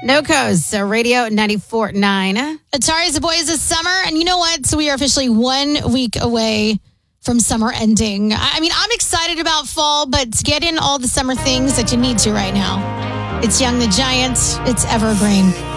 No Coast, so Radio 94.9. Atari's the boys this summer. And you know what? So we are officially 1 week away from summer ending. I mean, I'm excited about fall, but get in all the summer things that you need to right now. It's Young the Giant. It's Evergreen.